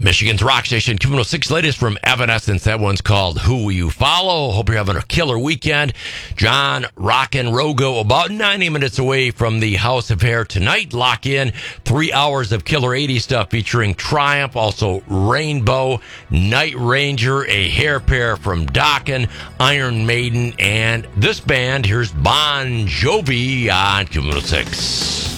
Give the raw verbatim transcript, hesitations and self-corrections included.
Michigan's rock station, Q one oh six, latest from Evanescence. That one's called Who Will You Follow? Hope you're having a killer weekend. John Rockin' Rogo, about ninety minutes away from the House of Hair tonight. Lock in three hours of killer eighties stuff featuring Triumph, also Rainbow, Night Ranger, a hair pair from Dokken, Iron Maiden, and this band. Here's Bon Jovi on Q one oh six.